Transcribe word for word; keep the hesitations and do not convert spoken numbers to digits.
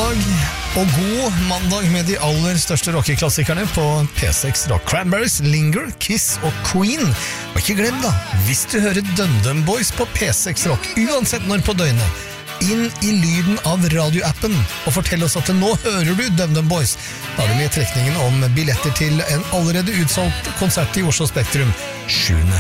mandag, og god mandag med de aller største rockeklassikerne på P seks Rock. Cranberries, Linger, Kiss og Queen. Og ikke glem da, hvis du hører DumDum Boys på P seks Rock, uansett når på døgnet, inn i lyden av radioappen og fortell oss at nå hører du DumDum Boys. Da er det med i trekningen om billetter til en allerede utsolgt konsert i Oslo Spektrum sjuende